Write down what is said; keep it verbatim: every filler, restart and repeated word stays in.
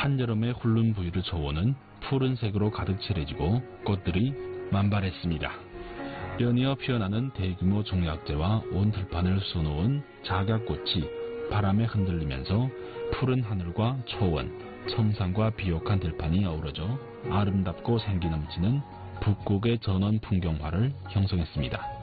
한여름의 훌른 부유를 초원은 푸른색으로 가득 칠해지고 꽃들이 만발했습니다. 연이어 피어나는 대규모 종약제와 온 들판을 수놓은 작약꽃이 바람에 흔들리면서 푸른 하늘과 초원, 청산과 비옥한 들판이 어우러져 아름답고 생기 넘치는 북곡의 전원 풍경화를 형성했습니다.